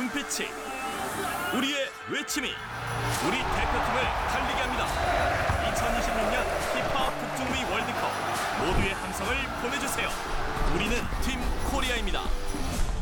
눈빛이, 우리의 외침이 우리 대표팀을 달리게 합니다. 2026년 피파 북중미 월드컵 모두의 함성을 보내주세요. 우리는 팀 코리아입니다.